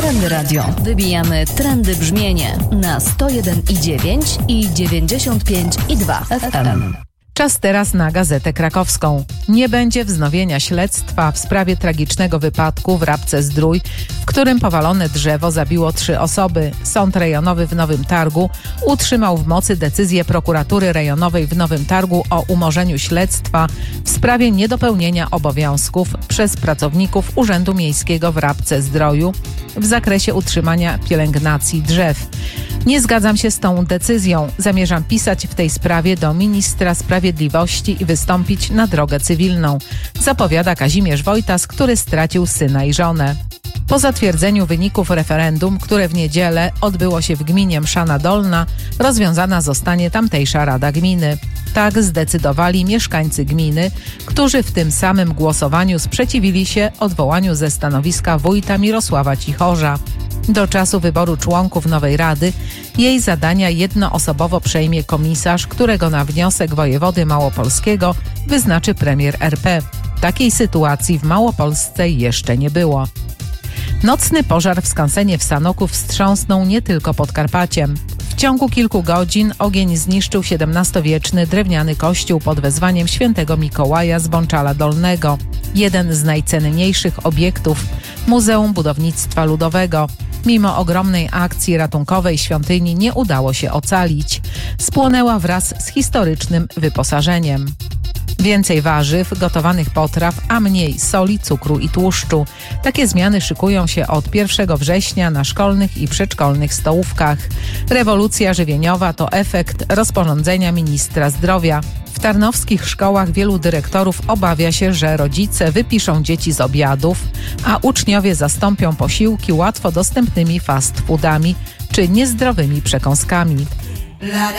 Trendy Radio. Wybijamy trendy brzmienie na 101,9 i 95,2 FM. Czas teraz na Gazetę Krakowską. Nie będzie wznowienia śledztwa w sprawie tragicznego wypadku w Rabce-Zdrój, w którym powalone drzewo zabiło 3 osoby. Sąd rejonowy w Nowym Targu utrzymał w mocy decyzję prokuratury rejonowej w Nowym Targu o umorzeniu śledztwa w sprawie niedopełnienia obowiązków przez pracowników Urzędu Miejskiego w Rabce-Zdroju w zakresie utrzymania pielęgnacji drzew. Nie zgadzam się z tą decyzją. Zamierzam pisać w tej sprawie do ministra sprawiedliwości i wystąpić na drogę cywilną, zapowiada Kazimierz Wojtas, który stracił syna i żonę. Po zatwierdzeniu wyników referendum, które w niedzielę odbyło się w gminie Mszana Dolna, rozwiązana zostanie tamtejsza Rada Gminy. Tak zdecydowali mieszkańcy gminy, którzy w tym samym głosowaniu sprzeciwili się odwołaniu ze stanowiska wójta Mirosława Cichorza. Do czasu wyboru członków nowej rady jej zadania jednoosobowo przejmie komisarz, którego na wniosek wojewody małopolskiego wyznaczy premier RP. Takiej sytuacji w Małopolsce jeszcze nie było. Nocny pożar w skansenie w Sanoku wstrząsnął nie tylko Podkarpaciem. W ciągu kilku godzin ogień zniszczył XVII-wieczny drewniany kościół pod wezwaniem świętego Mikołaja z Bączala Dolnego. Jeden z najcenniejszych obiektów Muzeum Budownictwa Ludowego. Mimo ogromnej akcji ratunkowej świątyni nie udało się ocalić. Spłonęła wraz z historycznym wyposażeniem. Więcej warzyw, gotowanych potraw, a mniej soli, cukru i tłuszczu. Takie zmiany szykują się od 1 września na szkolnych i przedszkolnych stołówkach. Rewolucja żywieniowa to efekt rozporządzenia ministra zdrowia. W tarnowskich szkołach wielu dyrektorów obawia się, że rodzice wypiszą dzieci z obiadów, a uczniowie zastąpią posiłki łatwo dostępnymi fast foodami czy niezdrowymi przekąskami.